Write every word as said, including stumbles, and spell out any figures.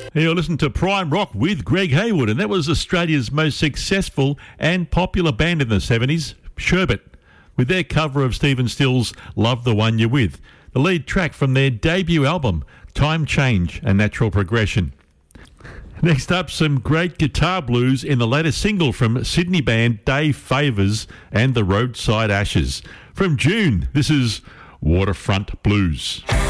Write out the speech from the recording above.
You're listening to Prime Rock with Greg Hayward, and that was Australia's most successful and popular band in the seventies, Sherbet, with their cover of Stephen Still's Love the One You're With, the lead track from their debut album, Time Change, A Natural Progression. Next up, some great guitar blues in the latest single from Sydney band Dave Favours and the Roadside Ashes. From June, this is Waterfront Blues.